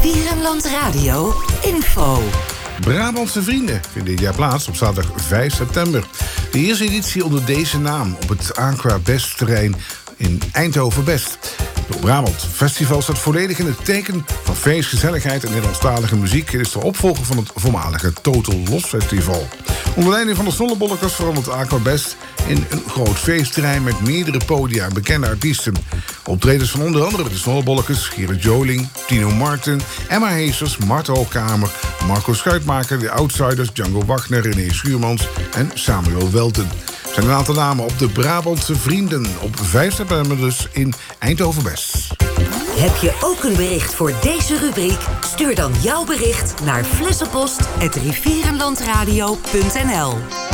Rivierenland Radio info. Brabantse Vrienden vindt dit jaar plaats op zaterdag 5 september. De eerste editie onder deze naam op het Aqua Best terrein in Eindhoven-Best. Het Brabant Festival staat volledig in het teken van feest, gezelligheid en Nederlandstalige muziek. Het is de opvolger van het voormalige Total Loss Festival. Onder leiding van de Snollebollekers verandert Aqua Best in een groot feestterrein met meerdere podia en bekende artiesten. Optredens van onder andere de Snollebollekers, Gerrit Joling, Tino Martin, Emma Heesters, Marta Holkamer, Marco Schuitmaker, de Outsiders, Django Wagner, René Schuurmans en Samuel Welten. Er zijn een aantal namen op de Brabantse Vrienden op 5 september dus in Eindhoven-Best. Heb je ook een bericht voor deze rubriek? Stuur dan jouw bericht naar flessenpost@rivierenlandradio.nl.